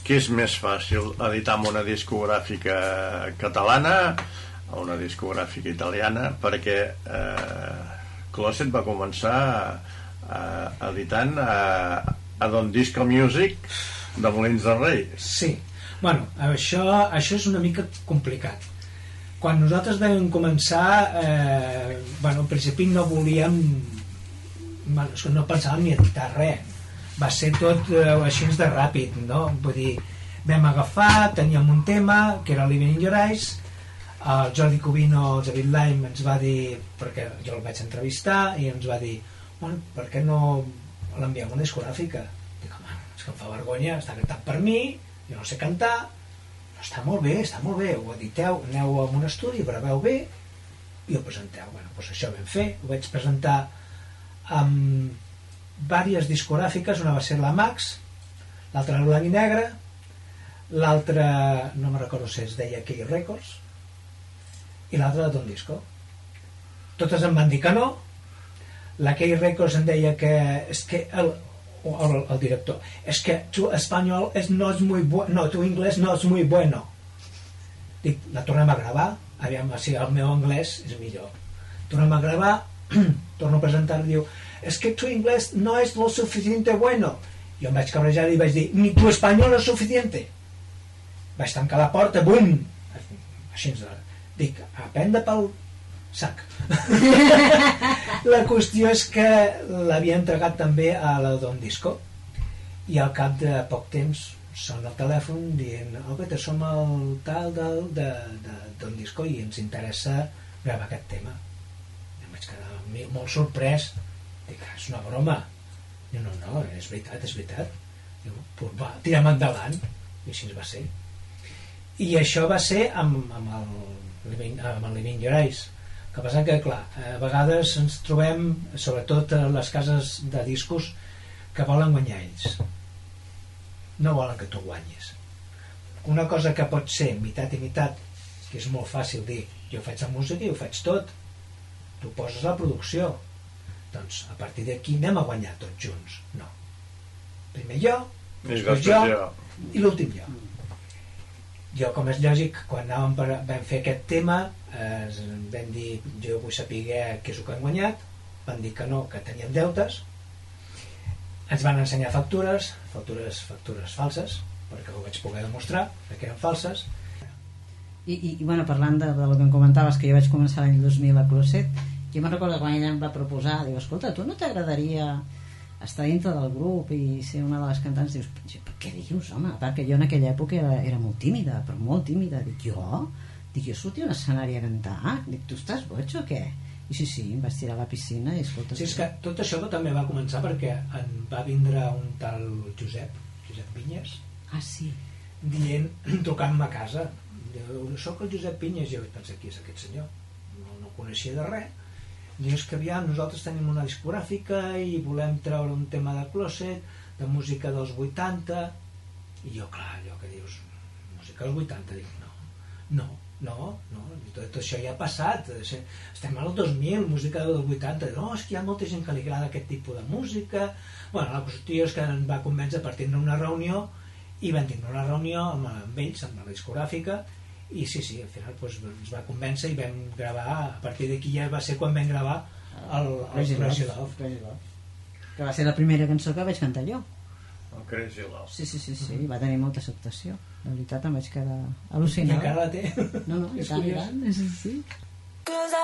què és més fàcil, editar amb una discogràfica catalana o una discogràfica italiana? Perquè Closet va començar editant a Don Disco Music de Molins de Rei. Sí, bueno, això és una mica complicat. Quan nosaltres vam començar, al principi no volíem, no pensàvem ni editar res, va ser tot així de ràpid, no? Vull dir, vam agafar, teníem un tema que era Living in Your Eyes, el Jordi Cubino, el David Lime ens va dir, perquè jo el vaig entrevistar i ens va dir, bueno, per què no l'enviem una discogràfica? Dic, home, és que em fa vergonya, està cantat per mi, jo no sé cantar, però està molt bé, ho editeu, aneu a un estudi, graveu bé i ho presenteu. Bueno, doncs això vam fer, ho vaig presentar amb diverses discogràfiques, una va ser la Max, l'altra la Blanc i Negre, l'altra no me recordo si es deia Key Records i l'altra la Don Disco. Totes em van dir que no. La Key Records em deia que és que el director, és que tu espanyol no és muy bueno, no, tu inglés no és muy bueno. Dic, la tornem a gravar, aviam si el meu anglès és millor. Tornem a gravar, torno a presentar, diu, és que tu inglés no és lo suficiente bueno. Jo em vaig cabrejar i vaig dir, ni tu espanyol és suficiente. Vaig tancar la porta, bum, així dic, a prendre pel sac. La qüestió és que l'havia entregat també a la Don Disco i al cap de poc temps sona el telèfon dient, Albeta, som el tal de Don Disco i ens interessa gravar aquest tema. Em vaig quedar molt sorprès. Dic, és una broma. Diu, no, és veritat. Diu, pues va, tirem endavant. I així va ser. I això va ser amb el Living Your Eyes. El que passa que, clar, a vegades ens trobem, sobretot a les cases de discos, que volen guanyar ells. No volen que tu guanyis. Una cosa que pot ser mitat i mitat, que és molt fàcil dir, jo faig la música i ho faig tot. Tu poses la producció. Doncs a partir d'aquí anem a guanyar tots junts. No. Primer jo, després jo i l'últim jo. Jo, com és lògic, quan vam fer aquest tema vam dir, jo vull saber què és el que hem guanyat, van dir que no, que teníem deutes, ens van ensenyar factures falses, perquè ho vaig poder demostrar que eren falses. I bueno, parlant del que em comentaves, que jo vaig començar l'any 2000 a Closet, jo me'n recordo quan ella em va proposar, diu, escolta, tu no t'agradaria estar dintre del grup i ser una de les cantants? Dius, què dius, home? Perquè jo en aquella època era molt tímida, però molt tímida. Dic, jo sortia a un escenari a cantar? Dic, tu estàs boig o què? I sí, em vaig tirar a la piscina i escolta... Sí, és que tot això també va començar perquè en va vindre un tal Josep Vinyes, sí, dient, trucant-me a casa, diu, soc el Josep Vinyes. Jo pensé, qui és aquest senyor? No coneixia de res. Diu, és que aviam, nosaltres tenim una discogràfica i volem treure un tema de Closet, de música dels 80. I jo, clar, allò que dius, música dels 80, dic, no, tot això ja ha passat, estem al 2000, música dels 80, no, és que hi ha molta gent que li agrada aquest tipus de música. Bueno, la qüestió és que ens va convèncer per tindre una reunió i vam tindre una reunió amb ells, amb la discogràfica, i sí, al final ens va convèncer i vam gravar. A partir d'aquí ja va ser quan vam gravar el Crazy Love, que va ser la primera cançó que vaig cantar jo. El Crazy Love. Sí, va tenir molta acceptació, la veritat em vaig quedar al·lucinada. I encara la té. No, i tant, sí.